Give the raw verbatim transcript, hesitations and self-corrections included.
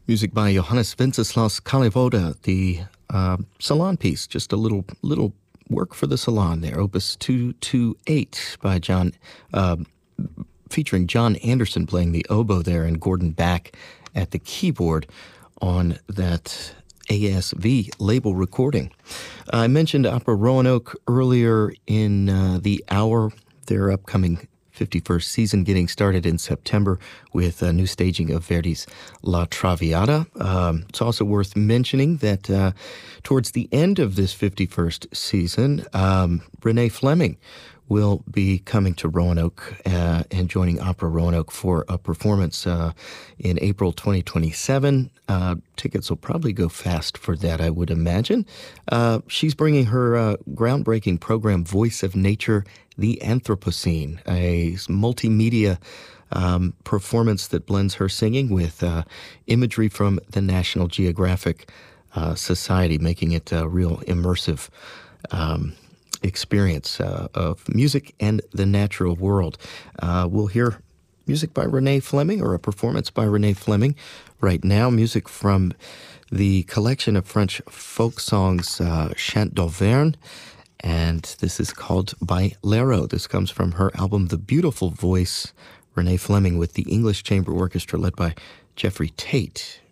Music by Johannes Wenceslaus Kalivoda, the uh, salon piece, just a little little work for the salon there, Opus two twenty-eight by John, uh, featuring John Anderson playing the oboe there and Gordon Back at the keyboard on that A S V label recording. I mentioned Opera Roanoke earlier in uh, the hour, their upcoming fifty-first season getting started in September with a new staging of Verdi's La Traviata. Um, it's also worth mentioning that uh, towards the end of this fifty-first season, um, Renee Fleming will be coming to Roanoke uh, and joining Opera Roanoke for a performance uh, in April twenty twenty-seven. Uh, tickets will probably go fast for that, I would imagine. Uh, she's bringing her uh, groundbreaking program, Voice of Nature, the Anthropocene, a multimedia um, performance that blends her singing with uh, imagery from the National Geographic uh, Society, making it a real immersive um experience uh, of music and the natural world. Uh, we'll hear music by Renee Fleming, or a performance by Renee Fleming right now, music from the collection of French folk songs, uh, Chant d'Auvergne, and this is called By Lero. This comes from her album The Beautiful Voice, Renee Fleming with the English Chamber Orchestra led by Jeffrey Tate.